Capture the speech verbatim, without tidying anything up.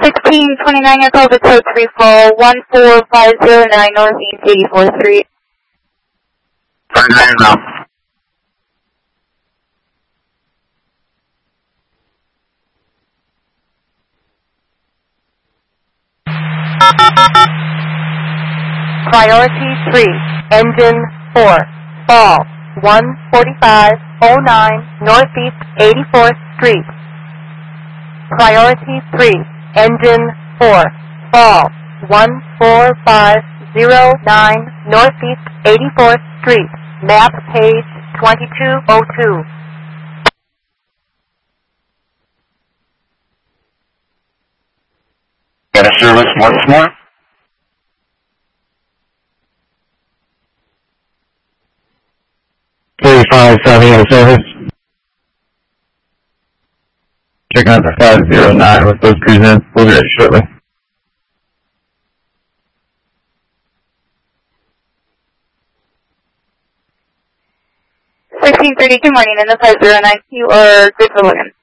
sixteen twenty-nine, your call to code three four one four five zero nine Northeast eighty-fourth Street. Five nine now. Priority three, engine four, fall, one forty-five oh nine Northeast eighty-fourth Street. Priority three, engine four, fall, one four five oh nine Northeast eighty-fourth Street, map page twenty-two oh two. Got a service once more. thirty-five seventy on service. Checking out the five zero nine with those crews in. We'll be ready shortly. sixteen thirty, good morning, in the five zero nine, you are good for looking.